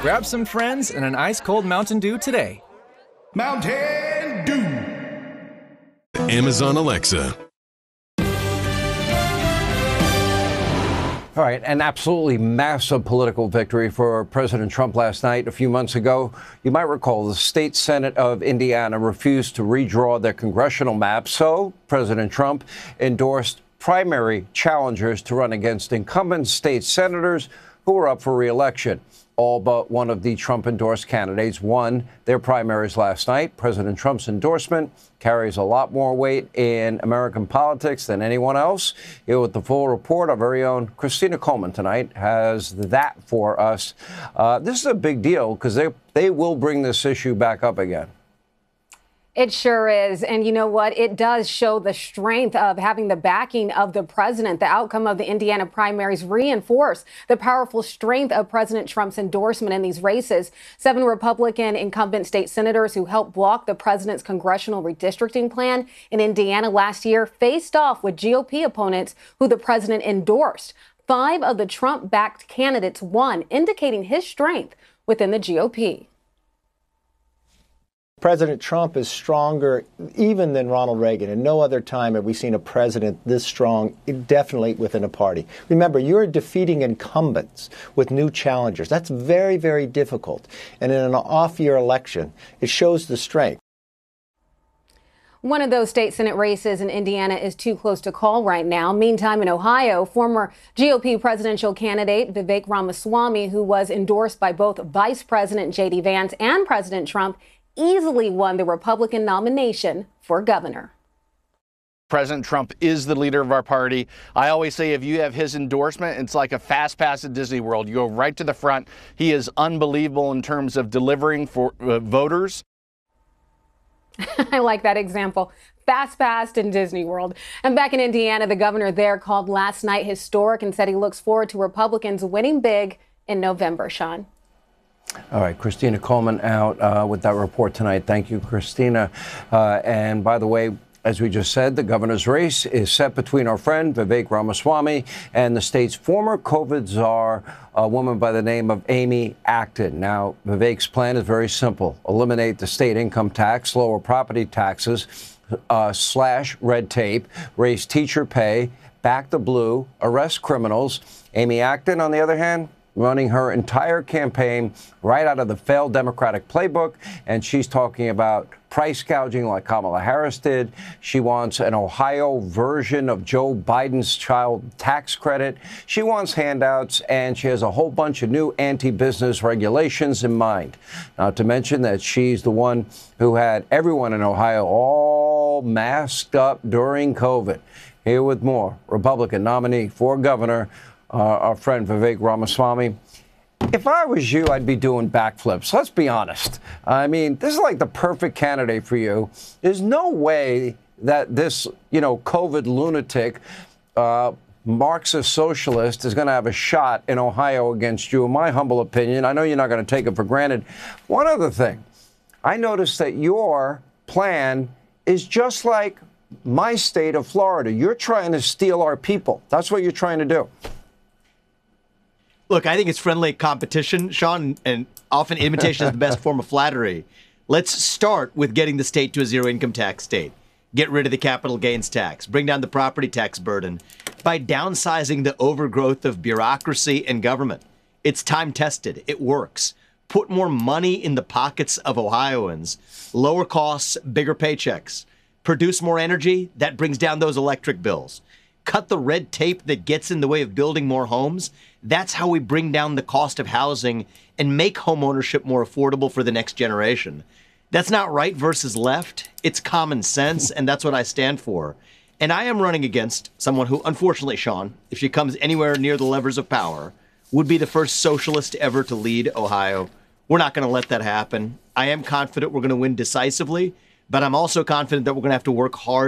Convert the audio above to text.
Grab some friends and an ice-cold Mountain Dew today. Mountain Dew. Amazon Alexa. All right, an absolutely massive political victory for President Trump last night. A few months ago, you might recall the state Senate of Indiana refused to redraw their congressional map, so President Trump endorsed primary challengers to run against incumbent state senators who were up for re-election. All but one of the Trump-endorsed candidates won their primaries last night. President Trump's endorsement carries a lot more weight in American politics than anyone else. Here with the full report, our very own Christina Coleman tonight has that for us. This is a big deal because they will bring this issue back up again. It sure is. And you know what? It does show the strength of having the backing of the president. The outcome of the Indiana primaries reinforce the powerful strength of President Trump's endorsement in these races. 7 Republican incumbent state senators who helped block the president's congressional redistricting plan in Indiana last year faced off with GOP opponents who the president endorsed. 5 of the Trump-backed candidates won, indicating his strength within the GOP. President Trump is stronger even than Ronald Reagan. And no other time have we seen a president this strong, definitely within a party. Remember, you're defeating incumbents with new challengers. That's very, very difficult. And in an off-year election, it shows the strength. One of those state Senate races in Indiana is too close to call right now. Meantime, in Ohio, former GOP presidential candidate Vivek Ramaswamy, who was endorsed by both Vice President J.D. Vance and President Trump, easily won the Republican nomination for governor. President Trump is the leader of our party. I always say if you have his endorsement, it's like a fast pass at Disney World. You go right to the front. He is unbelievable in terms of delivering for voters. I like that example. Fast passed in Disney World. And back in Indiana, the governor there called last night historic and said he looks forward to Republicans winning big in November. Sean. All right, Christina Coleman out with that report tonight. Thank you, Christina. And by the way, as we just said, the governor's race is set between our friend Vivek Ramaswamy and the state's former COVID czar, a woman by the name of Amy Acton. Now, Vivek's plan is very simple. Eliminate the state income tax, lower property taxes, slash red tape, raise teacher pay, back the blue, arrest criminals. Amy Acton, on the other hand, running her entire campaign right out of the failed Democratic playbook. And she's talking about price gouging like Kamala Harris did. She wants an Ohio version of Joe Biden's child tax credit. She wants handouts, and she has a whole bunch of new anti-business regulations in mind. Not to mention that she's the one who had everyone in Ohio all masked up during COVID. Here with more, Republican nominee for governor, our friend Vivek Ramaswamy. If I was you, I'd be doing backflips. Let's be honest. I mean, this is like the perfect candidate for you. There's no way that this, COVID lunatic, Marxist socialist is going to have a shot in Ohio against you, in my humble opinion. I know you're not going to take it for granted. One other thing. I noticed that your plan is just like my state of Florida. You're trying to steal our people. That's what you're trying to do. Look, I think it's friendly competition, Sean, and often imitation is the best form of flattery. Let's start with getting the state to a zero-income tax state. Get rid of the capital gains tax. Bring down the property tax burden by downsizing the overgrowth of bureaucracy and government. It's time-tested. It works. Put more money in the pockets of Ohioans. Lower costs, bigger paychecks. Produce more energy. That brings down those electric bills. Cut the red tape that gets in the way of building more homes. That's how we bring down the cost of housing and make homeownership more affordable for the next generation. That's not right versus left. It's common sense, and that's what I stand for. And I am running against someone who, unfortunately, Sean, if she comes anywhere near the levers of power, would be the first socialist ever to lead Ohio. We're not going to let that happen. I am confident we're going to win decisively, but I'm also confident that we're going to have to work hard